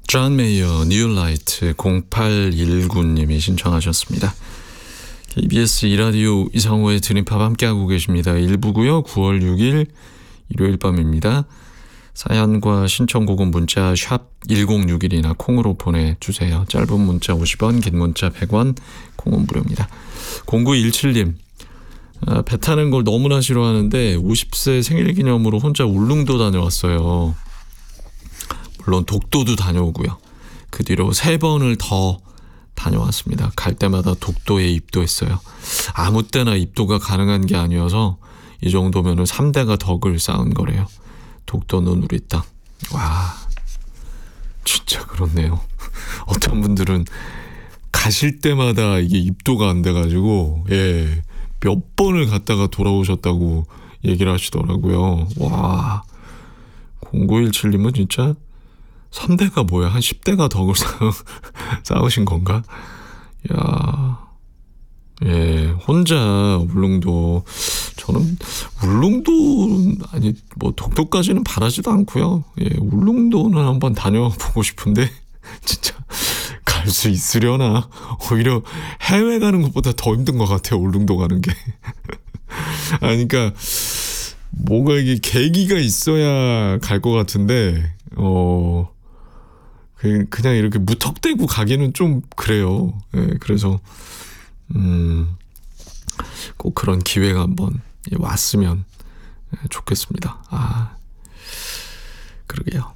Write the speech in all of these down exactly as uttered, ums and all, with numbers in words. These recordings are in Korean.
존 메이어 뉴 라이트 공팔일구님이 신청하셨습니다. 케이비에스 이라디오 이상호의 드림팝 함께하고 계십니다. 일 부고요. 구월 육일 일요일 밤입니다. 사연과 신청곡은 문자 샵 일공육일이나 콩으로 보내주세요. 짧은 문자 오십 원, 긴 문자 백 원, 콩은 무료입니다. 공구일칠님, 아, 배 타는 걸 너무나 싫어하는데 오십 세 생일 기념으로 혼자 울릉도 다녀왔어요. 물론 독도도 다녀오고요. 그 뒤로 세 번을 더 다녀왔습니다. 갈 때마다 독도에 입도했어요. 아무 때나 입도가 가능한 게 아니어서 이 정도면은 삼 대가 덕을 쌓은 거래요. 독도는 우리 땅. 와, 진짜 그렇네요. 어떤 분들은 가실 때마다 이게 입도가 안 돼가지고 예, 몇 번을 갔다가 돌아오셨다고 얘기를 하시더라고요. 와, 공구일칠님은 진짜 삼 대가 뭐야? 한 십 대가 덕을 쌓으신 건가? 야, 예, 혼자 울릉도, 저는 울릉도, 아니, 뭐, 독도까지는 바라지도 않고요. 예, 울릉도는 한번 다녀보고 싶은데, 진짜, 갈 수 있으려나? 오히려 해외 가는 것보다 더 힘든 것 같아요, 울릉도 가는 게. 아니, 그러니까, 뭔가 이게 계기가 있어야 갈 것 같은데, 어, 그냥 이렇게 무턱대고 가기는 좀 그래요. 예, 그래서 음, 꼭 그런 기회가 한번 왔으면 좋겠습니다. 아, 그러게요.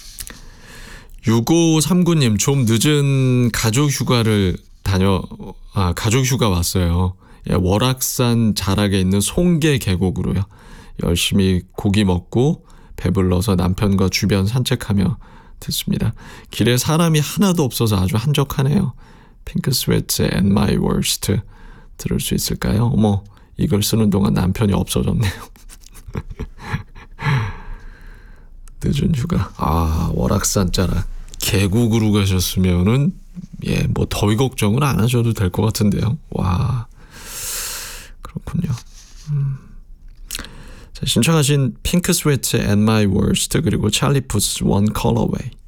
육오삼구님, 좀 늦은 가족 휴가를 다녀 아 가족 휴가 왔어요. 예, 월악산 자락에 있는 송계 계곡으로요. 열심히 고기 먹고 배불러서 남편과 주변 산책하며 듣습니다. 길에 사람이 하나도 없어서 아주 한적하네요. 핑크 스웨트의 And My Worst 들을 수 있을까요? 어머, 이걸 쓰는 동안 남편이 없어졌네요. 늦은 휴가. 아, 월악산 자락 계곡으로 가셨으면은 예, 뭐 더위 걱정은 안 하셔도 될 것 같은데요. 와, 그렇군요. 음. 자, 신청하신 핑크 스웨트의 And My Worst 그리고 찰리 푸스 One Color Away